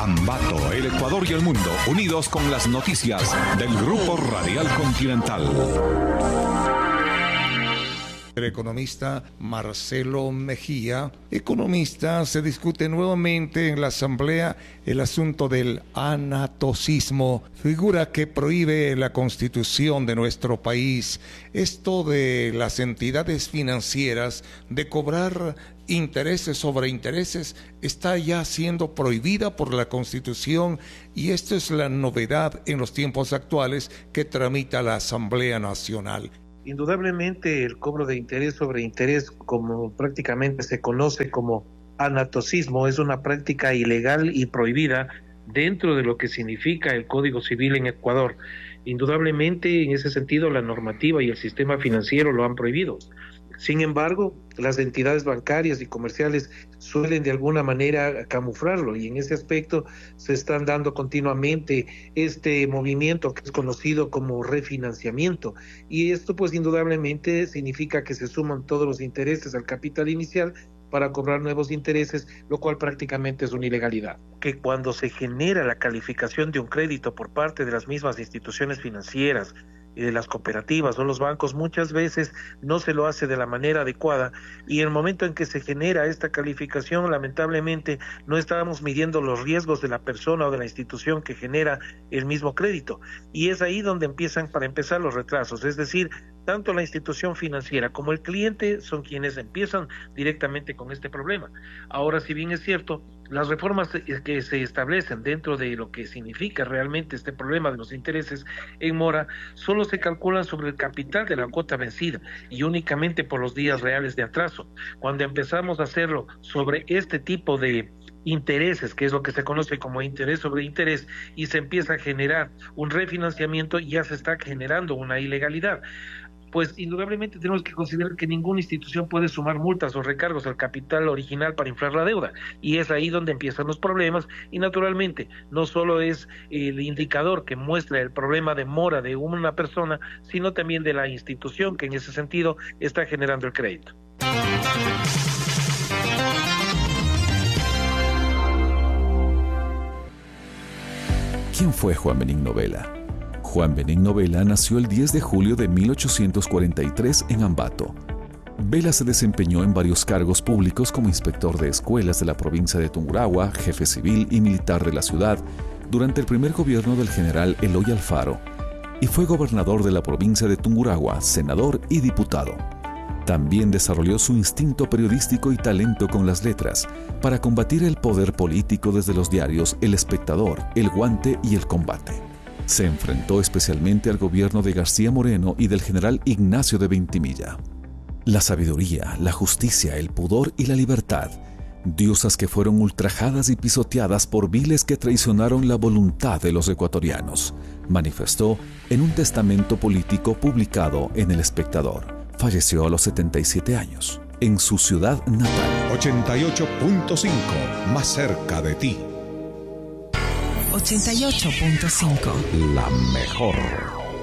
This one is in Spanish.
Ambato, el Ecuador y el mundo, unidos con las noticias del Grupo Radial Continental. El economista Marcelo Mejía, economista, se discute nuevamente en la Asamblea el asunto del anatocismo, figura que prohíbe la Constitución de nuestro país. Esto de las entidades financieras de cobrar intereses sobre intereses está ya siendo prohibida por la Constitución, y esto es la novedad en los tiempos actuales que tramita la Asamblea Nacional. Indudablemente el cobro de interés sobre interés, como prácticamente se conoce como anatocismo, es una práctica ilegal y prohibida dentro de lo que significa el Código Civil en Ecuador. Indudablemente, en ese sentido, la normativa y el sistema financiero lo han prohibido. Sin embargo, las entidades bancarias y comerciales suelen de alguna manera camuflarlo, y en ese aspecto se están dando continuamente este movimiento que es conocido como refinanciamiento, y esto pues indudablemente significa que se suman todos los intereses al capital inicial para cobrar nuevos intereses, lo cual prácticamente es una ilegalidad. Que cuando se genera la calificación de un crédito por parte de las mismas instituciones financieras y de las cooperativas o los bancos, muchas veces no se lo hace de la manera adecuada, y en el momento en que se genera esta calificación, lamentablemente no estábamos midiendo los riesgos de la persona o de la institución que genera el mismo crédito, y es ahí donde empiezan, para empezar, los retrasos. Es decir, tanto la institución financiera como el cliente son quienes empiezan directamente con este problema. Ahora, si bien es cierto, las reformas que se establecen dentro de lo que significa realmente este problema de los intereses en mora solo se calculan sobre el capital de la cuota vencida y únicamente por los días reales de atraso. Cuando empezamos a hacerlo sobre este tipo de intereses, que es lo que se conoce como interés sobre interés, y se empieza a generar un refinanciamiento, ya se está generando una ilegalidad. Pues indudablemente tenemos que considerar que ninguna institución puede sumar multas o recargos al capital original para inflar la deuda, y es ahí donde empiezan los problemas, y naturalmente no solo es el indicador que muestra el problema de mora de una persona, sino también de la institución que en ese sentido está generando el crédito. ¿Quién fue Juan Benigno Vela? Juan Benigno Vela nació el 10 de julio de 1843 en Ambato. Vela se desempeñó en varios cargos públicos como inspector de escuelas de la provincia de Tungurahua, jefe civil y militar de la ciudad, durante el primer gobierno del general Eloy Alfaro, y fue gobernador de la provincia de Tungurahua, senador y diputado. También desarrolló su instinto periodístico y talento con las letras para combatir el poder político desde los diarios El Espectador, El Guante y El Combate. Se enfrentó especialmente al gobierno de García Moreno y del general Ignacio de Ventimilla. La sabiduría, la justicia, el pudor y la libertad, diosas que fueron ultrajadas y pisoteadas por viles que traicionaron la voluntad de los ecuatorianos, manifestó en un testamento político publicado en El Espectador. Falleció a los 77 años, en su ciudad natal. 88.5, más cerca de ti. 88.5. La mejor.